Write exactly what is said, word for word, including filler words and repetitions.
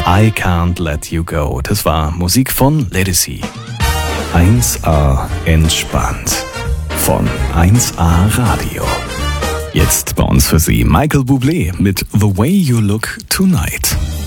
I Can't Let You Go. Das war Musik von Ledisi. eins A entspannt von eins A Radio. Jetzt bei uns für Sie Michael Bublé mit The Way You Look Tonight.